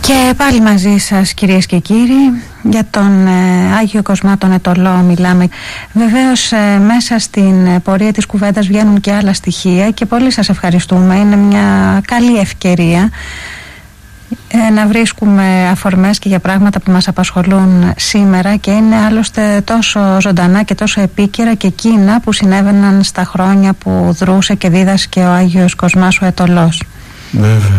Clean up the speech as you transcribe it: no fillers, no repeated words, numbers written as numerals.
Και πάλι μαζί σας, κυρίες και κύριοι, για τον Άγιο Κοσμά τον Αιτωλό μιλάμε. Βεβαίως μέσα στην πορεία της κουβέντας βγαίνουν και άλλα στοιχεία και πολύ σας ευχαριστούμε. Είναι μια καλή ευκαιρία να βρίσκουμε αφορμές και για πράγματα που μας απασχολούν σήμερα και είναι άλλωστε τόσο ζωντανά και τόσο επίκαιρα και εκείνα που συνέβαιναν στα χρόνια που δρούσε και δίδασκε ο Άγιος Κοσμάς ο Αιτωλός.